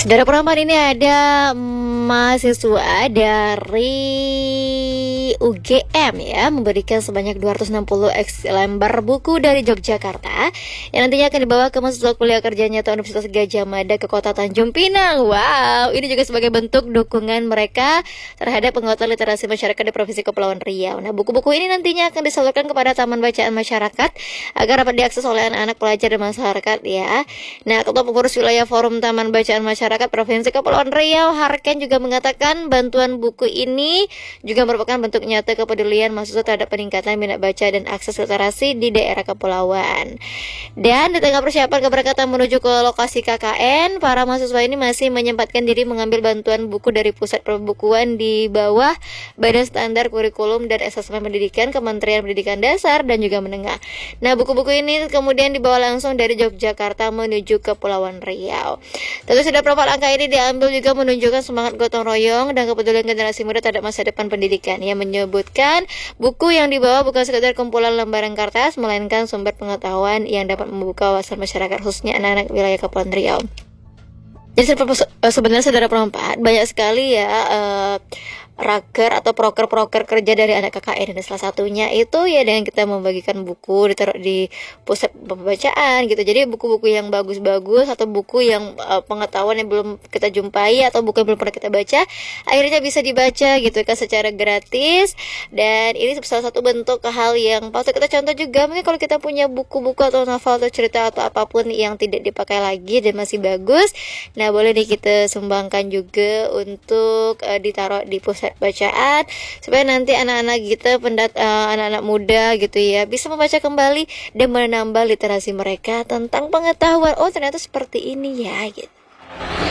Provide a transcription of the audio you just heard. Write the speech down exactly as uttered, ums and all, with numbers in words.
Saudara penonton, ini ada mahasiswa dari U G M ya, memberikan sebanyak dua ratus enam puluh eks lembar buku dari Yogyakarta yang nantinya akan dibawa ke mahasiswa kuliah kerja nyata Universitas Gadjah Mada ke kota Tanjung Pinang. Wow, ini juga sebagai bentuk dukungan mereka terhadap penguatan literasi masyarakat di Provinsi Kepulauan Riau. Nah, buku-buku ini nantinya akan disalurkan kepada Taman Bacaan Masyarakat agar dapat diakses oleh anak-anak pelajar dan masyarakat ya. Nah, Ketua Pengurus Wilayah Forum Taman Bacaan Masyarakat Provinsi Kepulauan Riau, Harken, juga mengatakan bantuan buku ini juga merupakan bentuk nyata kepedulian mahasiswa terhadap peningkatan minat baca dan akses literasi di daerah kepulauan. Dan di tengah persiapan keberangkatan menuju ke lokasi K K N, para mahasiswa ini masih menyempatkan diri mengambil bantuan buku dari Pusat Perbukuan di bawah Badan Standar Kurikulum dan Asesmen Pendidikan Kementerian Pendidikan Dasar dan juga Menengah. Nah, buku-buku ini kemudian dibawa langsung dari Yogyakarta menuju ke Kepulauan Riau. Tentu sudah profil angka ini diambil juga menunjukkan semangat gotong royong dan kepedulian generasi muda terhadap masa depan pendidikan. Ia menyebutkan buku yang dibawa bukan sekedar kumpulan lembaran kertas, melainkan sumber pengetahuan yang dapat membuka wawasan masyarakat, khususnya anak-anak wilayah Kepulauan Riau. Jadi sebenarnya saudara perempat, banyak sekali ya uh, raker atau proker-proker kerja dari anak K K N, dan salah satunya itu ya dengan kita membagikan buku ditaruh di pusat pembacaan gitu. Jadi buku-buku yang bagus-bagus atau buku yang uh, pengetahuan yang belum kita jumpai atau buku yang belum pernah kita baca, akhirnya bisa dibaca gitu kan secara gratis. Dan ini salah satu bentuk hal yang patut kita contoh juga. Mungkin kalau kita punya buku-buku atau novel atau cerita atau apapun yang tidak dipakai lagi dan masih bagus, nah boleh nih kita sumbangkan juga untuk uh, ditaruh di pusat bacaan supaya nanti anak-anak kita pendat uh, anak-anak muda gitu ya bisa membaca kembali dan menambah literasi mereka tentang pengetahuan. Oh, ternyata seperti ini ya gitu.